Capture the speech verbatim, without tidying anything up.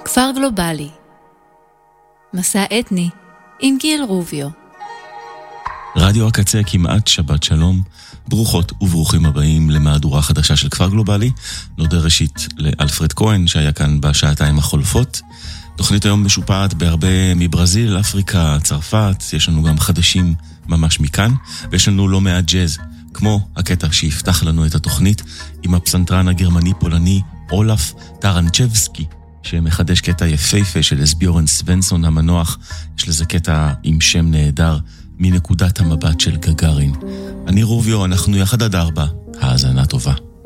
כפר גלובלי, מסע אתני עם גיל רוביו. רדיו הקצה כמעט שבת שלום, ברוכות וברוכים הבאים למהדורה חדשה של כפר גלובלי. נודה ראשית לאלפרד כהן שהיה כאן בשעתיים החולפות. תוכנית היום משופעת בהרבה מברזיל, אפריקה, צרפת, יש לנו גם חדשים ממש מכאן, ויש לנו לא מעט ג'אז, כמו הקטע שיפתח לנו את התוכנית עם הפסנתרן הגרמני-פולני אולף טרנצ'בסקי, שמחדש קטע יפהפה של אסביורן סוונסון המנוח. יש לזה קטע עם שם נהדר, מנקודת המבט של גגארין. אני רוביו, אנחנו יחד עד ארבע, האזנה טובה.